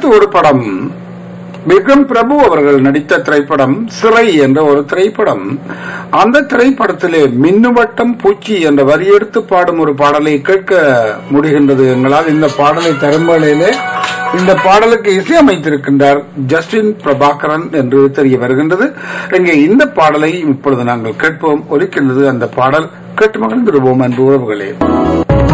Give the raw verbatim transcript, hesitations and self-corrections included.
ஒரு படம், விக்ரம் பிரபு அவர்கள் நடித்த திரைப்படம் சிறை என்ற ஒரு திரைப்படம். அந்த திரைப்படத்திலே மின்னுவட்டம் பூச்சி என்ற வரியெடுத்து பாடும் ஒரு பாடலை கேட்க முடிகின்றது எங்களால். இந்த பாடலை தருமலையிலே இந்த பாடலுக்கு இசையமைத்திருக்கின்றார் ஜஸ்டின் பிரபாகரன் என்று தெரிய வருகின்றது. இங்கே இந்த பாடலை இப்பொழுது நாங்கள் கேட்போம். ஒலிக்கின்றது அந்த பாடல். கேட்டு மகிழ்ந்திருவோம் அன்பு உறவுகளே.